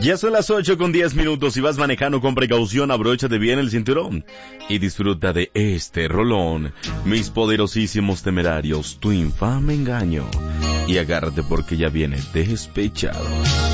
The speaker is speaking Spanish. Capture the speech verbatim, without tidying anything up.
Ya son las ocho con diez minutos. Si vas manejando con precaución, abróchate bien el cinturón y disfruta de este rolón. Mis poderosísimos temerarios, tu infame engaño. Y agárrate porque ya viene Despechados.